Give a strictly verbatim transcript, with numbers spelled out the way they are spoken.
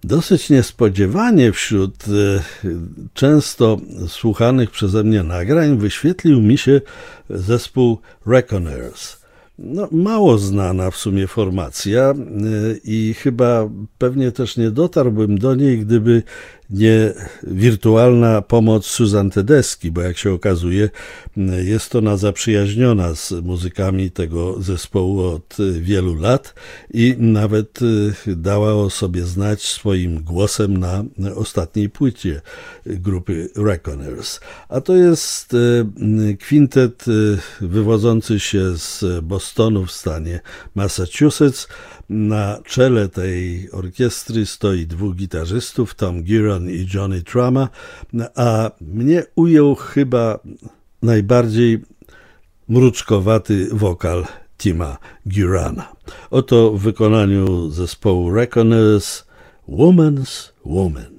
Dosyć niespodziewanie wśród często słuchanych przeze mnie nagrań wyświetlił mi się zespół Reckoners. No, mało znana w sumie formacja i chyba pewnie też nie dotarłbym do niej, gdyby nie wirtualna pomoc Susan Tedeschi, bo jak się okazuje, jest ona zaprzyjaźniona z muzykami tego zespołu od wielu lat i nawet dała o sobie znać swoim głosem na ostatniej płycie grupy Reckoners. A to jest kwintet wywodzący się z Bostonu w stanie Massachusetts. Na czele tej orkiestry stoi dwóch gitarzystów, Tom Giron i Johnny Trama, a mnie ujął chyba najbardziej mruczkowaty wokal Tima Girona. Oto w wykonaniu zespołu Reckoners Woman's Woman.